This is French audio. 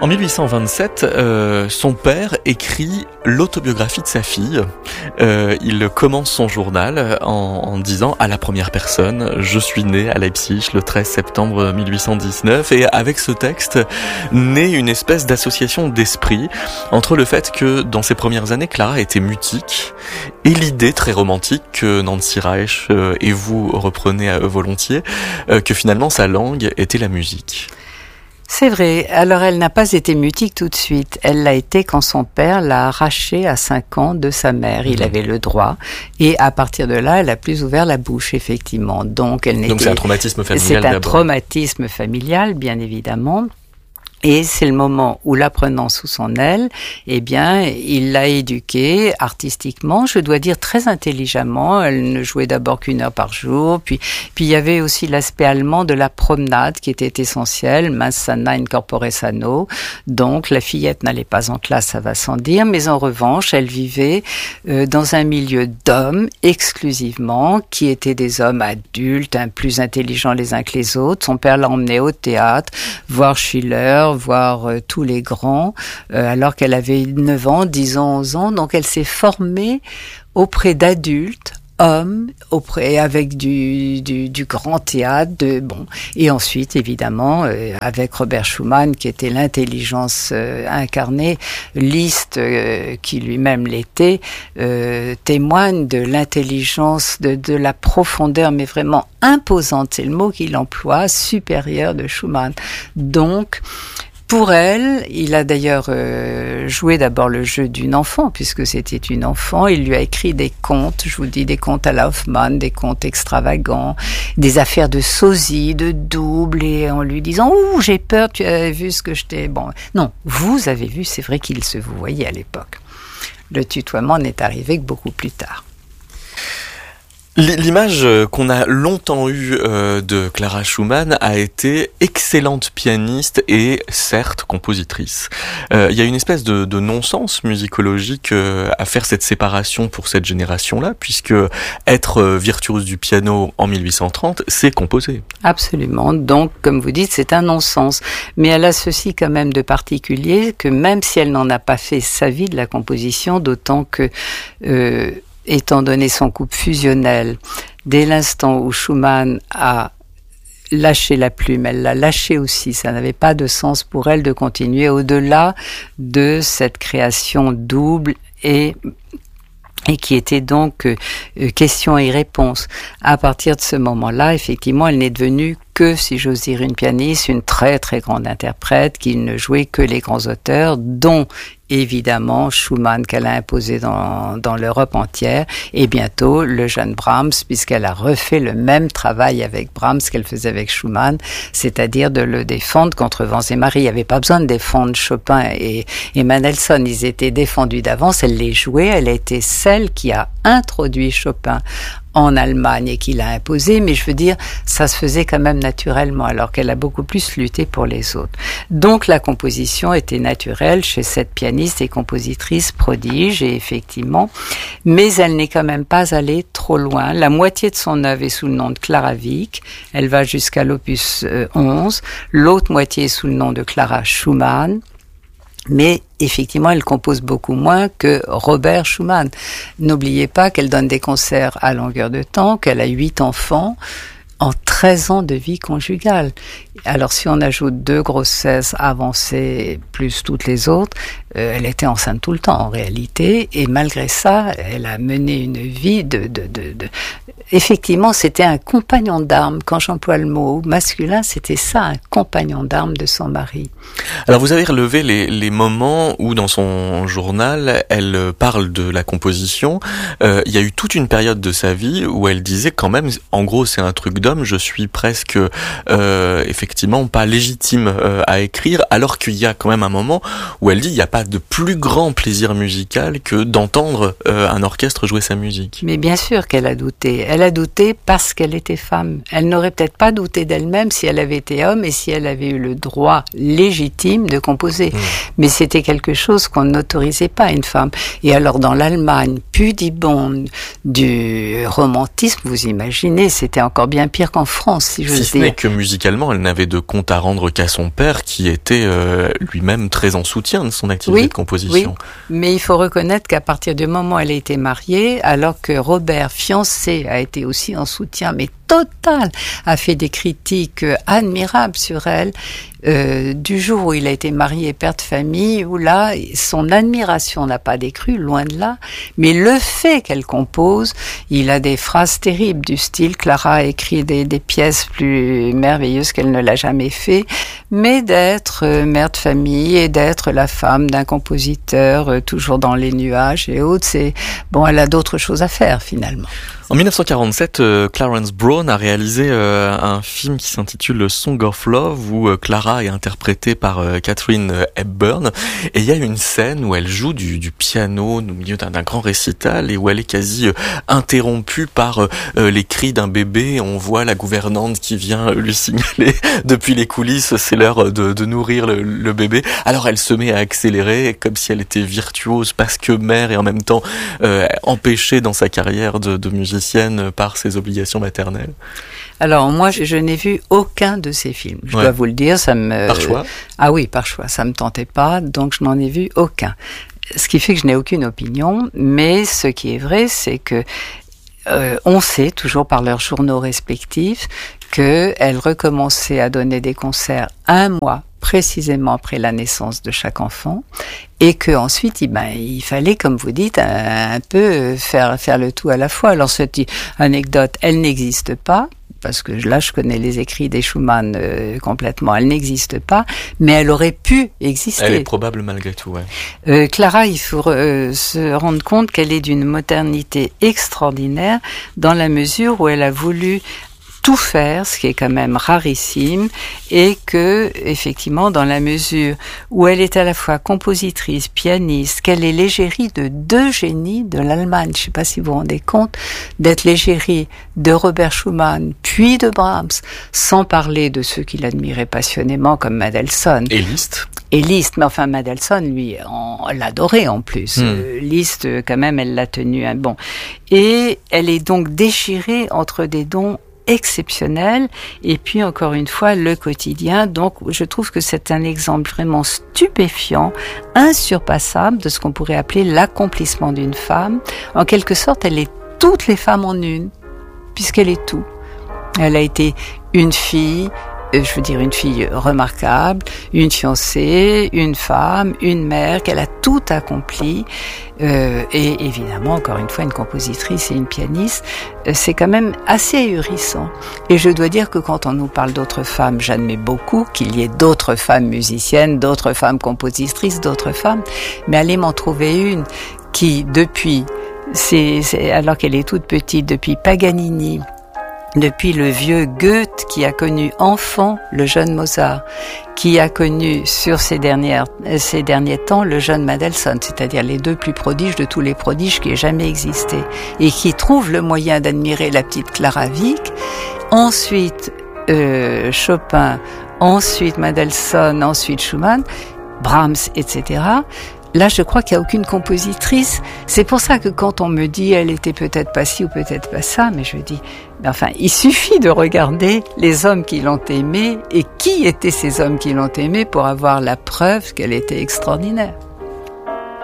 En 1827, son père écrit l'autobiographie de sa fille. Il commence son journal en disant à la première personne: je suis né à Leipzig le 13 septembre 1819. Et avec ce texte naît une espèce d'association d'esprit entre le fait que dans ses premières années, Clara était mutique et l'idée très romantique que Nancy Reich et vous reprenez volontiers, que finalement sa langue était la musique. C'est vrai. Alors, elle n'a pas été mutique tout de suite. Elle l'a été quand son père l'a arrachée à 5 ans de sa mère. Il avait le droit. Et à partir de là, elle a plus ouvert la bouche, effectivement. Donc c'est un traumatisme familial d'abord. C'est un traumatisme familial, bien évidemment. Et c'est le moment où, la prenant sous son aile, eh bien, il l'a éduquée artistiquement, je dois dire très intelligemment. Elle ne jouait d'abord qu'1 heure par jour. Puis il y avait aussi l'aspect allemand de la promenade qui était essentiel. Mens sana in corpore sano. Donc, la fillette n'allait pas en classe, ça va sans dire. Mais en revanche, elle vivait dans un milieu d'hommes exclusivement, qui étaient des hommes adultes, plus intelligents les uns que les autres. Son père l'a emmenée au théâtre, voir Schiller, voir tous les grands, alors qu'elle avait 9 ans, 10 ans, 11 ans. Donc elle s'est formée auprès d'adultes, hommes, avec du grand théâtre, et ensuite évidemment avec Robert Schumann, qui était l'intelligence incarnée. Liszt, qui lui-même l'était, témoigne de l'intelligence, de la profondeur, mais vraiment imposante, c'est le mot qu'il emploie, supérieure de Schumann. Donc pour elle, il a d'ailleurs joué d'abord le jeu d'une enfant, puisque c'était une enfant. Il lui a écrit des contes, je vous dis, des contes à la Hoffmann, des contes extravagants, des affaires de sosie, de double, et en lui disant « Ouh, j'ai peur, tu as vu ce que je t'ai... » Bon, non, vous avez vu, c'est vrai qu'il se vous voyait à l'époque. Le tutoiement n'est arrivé que beaucoup plus tard. L'image qu'on a longtemps eue de Clara Schumann a été excellente pianiste et certes compositrice. Il y a une espèce de non-sens musicologique à faire cette séparation pour cette génération-là, puisque être virtuose du piano en 1830, c'est composer. Absolument. Donc, comme vous dites, c'est un non-sens. Mais elle a ceci quand même de particulier, que même si elle n'en a pas fait sa vie de la composition, d'autant que... étant donné son couple fusionnel, dès l'instant où Schumann a lâché la plume, elle l'a lâché aussi. Ça n'avait pas de sens pour elle de continuer au-delà de cette création double et qui était donc question et réponse. À partir de ce moment-là, effectivement, elle n'est devenue que, si j'ose dire, une pianiste, une très très grande interprète qui ne jouait que les grands auteurs, dont évidemment Schumann, qu'elle a imposé dans l'Europe entière, et bientôt le jeune Brahms, puisqu'elle a refait le même travail avec Brahms qu'elle faisait avec Schumann, c'est-à-dire de le défendre contre vents et marées. Il n'y avait pas besoin de défendre Chopin et Mendelssohn, ils étaient défendus d'avance, elle les jouait, elle a été celle qui a introduit Chopin en Allemagne et qui l'a imposé, mais je veux dire, ça se faisait quand même naturellement, alors qu'elle a beaucoup plus lutté pour les autres. Donc la composition était naturelle chez cette pianiste et compositrice prodige, et effectivement, mais elle n'est quand même pas allée trop loin. La moitié de son œuvre est sous le nom de Clara Wieck, elle va jusqu'à l'opus 11, l'autre moitié est sous le nom de Clara Schumann, mais effectivement, elle compose beaucoup moins que Robert Schumann. N'oubliez pas qu'elle donne des concerts à longueur de temps, qu'elle a 8 enfants en 13 ans de vie conjugale. Alors, si on ajoute 2 grossesses avancées plus toutes les autres, elle était enceinte tout le temps en réalité, et malgré ça, elle a mené une vie Effectivement, c'était un compagnon d'armes. Quand j'emploie le mot masculin, c'était ça, un compagnon d'armes de son mari. Alors, vous avez relevé les moments où, dans son journal, elle parle de la composition. Il y a eu toute une période de sa vie où elle disait quand même, en gros, c'est un truc d'homme, je suis presque, effectivement, pas légitime à écrire, alors qu'il y a quand même un moment où elle dit, il n'y a pas de plus grand plaisir musical que d'entendre un orchestre jouer sa musique. Mais bien sûr qu'elle a douté. Elle a douté parce qu'elle était femme. Elle n'aurait peut-être pas douté d'elle-même si elle avait été homme et si elle avait eu le droit légitime de composer. Mais c'était quelque chose qu'on n'autorisait pas à une femme. Et alors dans l'Allemagne, pudibonde, du romantisme, vous imaginez, c'était encore bien pire qu'en France, si j'ose dire. Si ce n'est que musicalement, elle n'avait de compte à rendre qu'à son père, qui était lui-même très en soutien de son activité de composition. Oui, mais il faut reconnaître qu'à partir du moment où elle a été mariée, alors que Robert, fiancé, a été aussi en soutien, mais total, a fait des critiques admirables sur elle, du jour où il a été marié et père de famille, où là, son admiration n'a pas décru, loin de là, mais le fait qu'elle compose, il a des phrases terribles du style, Clara a écrit des pièces plus merveilleuses qu'elle ne l'a jamais fait, mais d'être mère de famille et d'être la femme d'un compositeur toujours dans les nuages et autres, elle a d'autres choses à faire finalement. En 1947, Clarence Brown a réalisé un film qui s'intitule Song of Love, où Clara est interprétée par Katharine Hepburn, et il y a une scène où elle joue du piano au milieu d'un grand récital et où elle est quasi interrompue par les cris d'un bébé. On voit la gouvernante qui vient lui signaler depuis les coulisses, c'est l'heure de nourrir le bébé. Alors elle se met à accélérer comme si elle était virtuose parce que mère et en même temps empêchée dans sa carrière de musicienne par ses obligations maternelles. Alors moi, je n'ai vu aucun de ces films. Je dois vous le dire, Par choix ? Ah oui, par choix. Ça me tentait pas, donc je n'en ai vu aucun. Ce qui fait que je n'ai aucune opinion, mais ce qui est vrai, c'est que on sait, toujours par leurs journaux respectifs, qu'elles recommençaient à donner des concerts 1 mois précisément après la naissance de chaque enfant, et que ensuite, il fallait, comme vous dites, un peu faire le tout à la fois. Alors cette anecdote, elle n'existe pas, parce que là, je connais les écrits des Schumann complètement. Elle n'existe pas, mais elle aurait pu exister. Elle est probable malgré tout, ouais. Clara, il faut se rendre compte qu'elle est d'une modernité extraordinaire dans la mesure où elle a voulu tout faire, ce qui est quand même rarissime, et que, effectivement, dans la mesure où elle est à la fois compositrice, pianiste, qu'elle est l'égérie de 2 génies de l'Allemagne, je ne sais pas si vous vous rendez compte, d'être l'égérie de Robert Schumann, puis de Brahms, sans parler de ceux qui l'admiraient passionnément, comme Mendelssohn. Et Liszt. Mais enfin Mendelssohn, lui, l'adorait en plus. Liszt, quand même, elle l'a tenu un bon. Et elle est donc déchirée entre des dons exceptionnel, et puis encore une fois le quotidien. Donc je trouve que c'est un exemple vraiment stupéfiant, insurpassable de ce qu'on pourrait appeler l'accomplissement d'une femme. En quelque sorte, elle est toutes les femmes en une, puisqu'elle est tout. Elle a été une fille, une fille remarquable, une fiancée, une femme, une mère, qu'elle a tout accompli, et évidemment, encore une fois, une compositrice et une pianiste. C'est quand même assez ahurissant. Et je dois dire que quand on nous parle d'autres femmes, j'admets beaucoup qu'il y ait d'autres femmes musiciennes, d'autres femmes compositrices, d'autres femmes, mais allez m'en trouver une qui, depuis, alors qu'elle est toute petite, depuis Paganini, depuis le vieux Goethe qui a connu enfant le jeune Mozart, qui a connu sur ces derniers temps le jeune Mendelssohn, c'est-à-dire les 2 plus prodiges de tous les prodiges qui aient jamais existé, et qui trouve le moyen d'admirer la petite Clara Wieck, ensuite Chopin, ensuite Mendelssohn, ensuite Schumann, Brahms, etc. Là, je crois qu'il n'y a aucune compositrice. C'est pour ça que quand on me dit elle était peut-être pas ci ou peut-être pas ça, mais je dis, il suffit de regarder les hommes qui l'ont aimée et qui étaient ces hommes qui l'ont aimée pour avoir la preuve qu'elle était extraordinaire.